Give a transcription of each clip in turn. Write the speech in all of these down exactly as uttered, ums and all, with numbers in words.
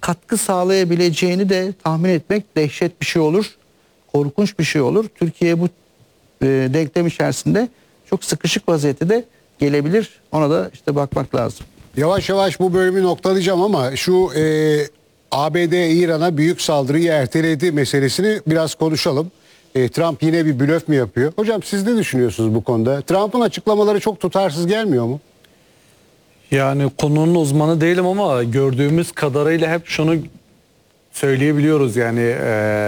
katkı sağlayabileceğini de tahmin etmek dehşet bir şey olur. Korkunç bir şey olur. Türkiye bu e, denklem içerisinde çok sıkışık vaziyette de gelebilir. Ona da işte bakmak lazım. Yavaş yavaş bu bölümü noktalayacağım ama şu e, A B D İran'a büyük saldırıyı erteledi meselesini biraz konuşalım. E, Trump yine bir blöf mü yapıyor? Hocam siz ne düşünüyorsunuz bu konuda? Trump'ın açıklamaları çok tutarsız gelmiyor mu? Yani konunun uzmanı değilim ama gördüğümüz kadarıyla hep şunu söyleyebiliyoruz. Yani e,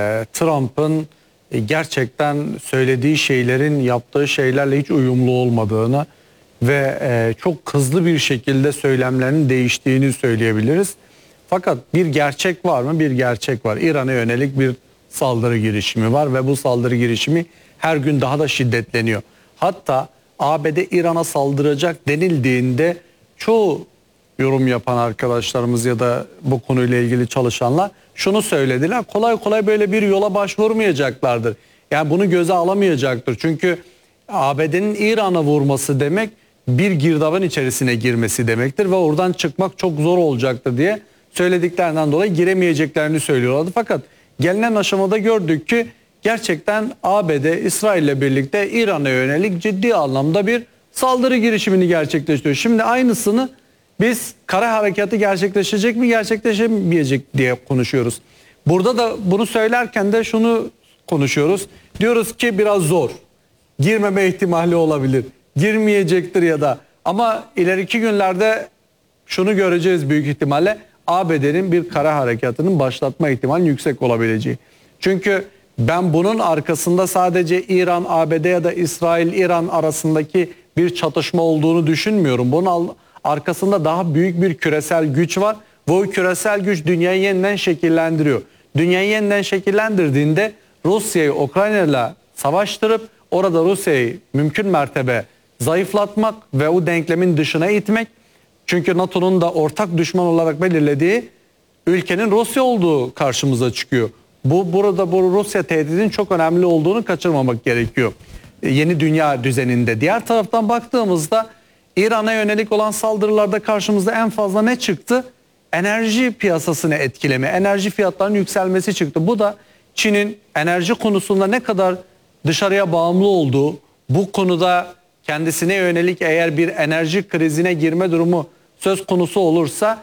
Trump'ın e, gerçekten söylediği şeylerin yaptığı şeylerle hiç uyumlu olmadığını ve e, çok hızlı bir şekilde söylemlerinin değiştiğini söyleyebiliriz. Fakat bir gerçek var mı? Bir gerçek var. İran'a yönelik bir saldırı girişimi var ve bu saldırı girişimi her gün daha da şiddetleniyor. Hatta A B D İran'a saldıracak denildiğinde çoğu yorum yapan arkadaşlarımız ya da bu konuyla ilgili çalışanlar şunu söylediler: kolay kolay böyle bir yola başvurmayacaklardır. Yani bunu göze alamayacaktır. Çünkü A B D'nin İran'a vurması demek bir girdabın içerisine girmesi demektir ve oradan çıkmak çok zor olacaktır diye söylediklerinden dolayı giremeyeceklerini söylüyorlardı. Fakat gelinen aşamada gördük ki gerçekten A B D İsrail ile birlikte İran'a yönelik ciddi anlamda bir saldırı girişimini gerçekleştiriyor. Şimdi aynısını biz kara harekatı gerçekleşecek mi gerçekleşemeyecek diye konuşuyoruz. Burada da bunu söylerken de şunu konuşuyoruz. Diyoruz ki biraz zor. Girmeme ihtimali olabilir. Girmeyecektir ya da, ama ileriki günlerde şunu göreceğiz büyük ihtimalle: A B D'nin bir kara harekatının başlatma ihtimali yüksek olabileceği. Çünkü ben bunun arkasında sadece İran, A B D ya da İsrail, İran arasındaki bir çatışma olduğunu düşünmüyorum. Bunun arkasında daha büyük bir küresel güç var. Bu küresel güç dünyayı yeniden şekillendiriyor. Dünyayı yeniden şekillendirdiğinde Rusya'yı Ukrayna'yla savaştırıp orada Rusya'yı mümkün mertebe zayıflatmak ve o denklemin dışına itmek. Çünkü NATO'nun da ortak düşman olarak belirlediği ülkenin Rusya olduğu karşımıza çıkıyor. Bu burada bu Rusya tehdidinin çok önemli olduğunu kaçırmamak gerekiyor yeni dünya düzeninde. Diğer taraftan baktığımızda İran'a yönelik olan saldırılarda karşımıza en fazla ne çıktı? Enerji piyasasını etkileme, enerji fiyatlarının yükselmesi çıktı. Bu da Çin'in enerji konusunda ne kadar dışarıya bağımlı olduğu, bu konuda kendisine yönelik eğer bir enerji krizine girme durumu söz konusu olursa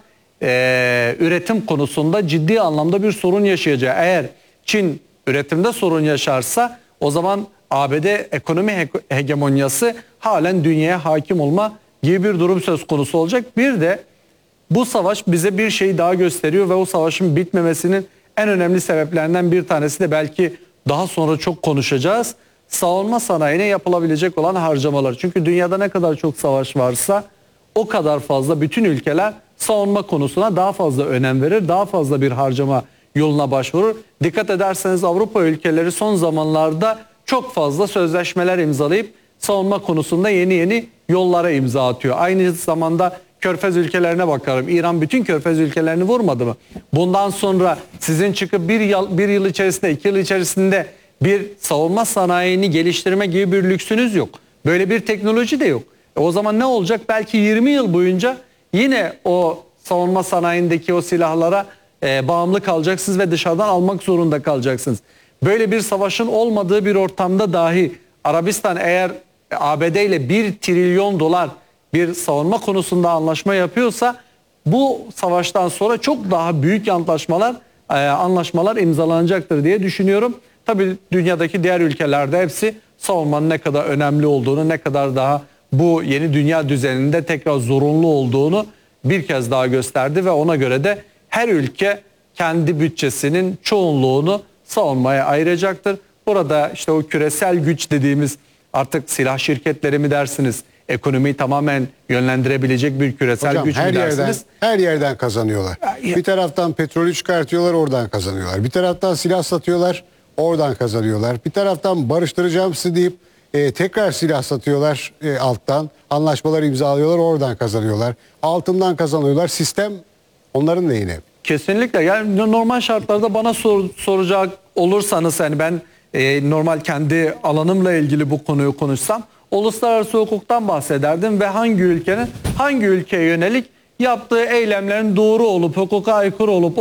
e, üretim konusunda ciddi anlamda bir sorun yaşayacağı. Eğer Çin üretimde sorun yaşarsa o zaman A B D ekonomi he hegemonyası halen dünyaya hakim olma gibi bir durum söz konusu olacak. Bir de bu savaş bize bir şey daha gösteriyor ve o savaşın bitmemesinin en önemli sebeplerinden bir tanesi de belki daha sonra çok konuşacağız: savunma sanayine yapılabilecek olan harcamalar. Çünkü dünyada ne kadar çok savaş varsa o kadar fazla bütün ülkeler savunma konusuna daha fazla önem verir, daha fazla bir harcama yoluna başvurur. Dikkat ederseniz Avrupa ülkeleri son zamanlarda çok fazla sözleşmeler imzalayıp savunma konusunda yeni yeni yollara imza atıyor. Aynı zamanda Körfez ülkelerine bakarım. İran bütün Körfez ülkelerini vurmadı mı? Bundan sonra sizin çıkıp bir yıl, bir yıl içerisinde, iki yıl içerisinde bir savunma sanayini geliştirme gibi bir lüksünüz yok. Böyle bir teknoloji de yok. E o zaman ne olacak? Belki yirmi yıl boyunca yine o savunma sanayindeki o silahlara e, bağımlı kalacaksınız ve dışarıdan almak zorunda kalacaksınız. Böyle bir savaşın olmadığı bir ortamda dahi Arabistan eğer A B D ile bir trilyon dolar bir savunma konusunda anlaşma yapıyorsa bu savaştan sonra çok daha büyük antlaşmalar, e, anlaşmalar imzalanacaktır diye düşünüyorum. Tabii dünyadaki diğer ülkelerde hepsi savunmanın ne kadar önemli olduğunu, ne kadar daha bu yeni dünya düzeninde tekrar zorunlu olduğunu bir kez daha gösterdi ve ona göre de her ülke kendi bütçesinin çoğunluğunu savunmaya ayıracaktır. Burada işte o küresel güç dediğimiz, artık silah şirketleri mi dersiniz, ekonomiyi tamamen yönlendirebilecek bir küresel Hocam, güç her mü yerden, dersiniz? her yerden kazanıyorlar. Ya, bir taraftan petrolü çıkartıyorlar, oradan kazanıyorlar. Bir taraftan silah satıyorlar, oradan kazanıyorlar. Bir taraftan barıştıracağım sizi deyip e, tekrar silah satıyorlar e, alttan. Anlaşmalar imzalıyorlar, oradan kazanıyorlar. Altından kazanıyorlar. Sistem onların lehine. Kesinlikle. Yani normal şartlarda bana sor, soracak olursanız, hani ben e, normal kendi alanımla ilgili bu konuyu konuşsam, uluslararası hukuktan bahsederdim ve hangi ülkenin hangi ülkeye yönelik yaptığı eylemlerin doğru olup hukuka aykırı olup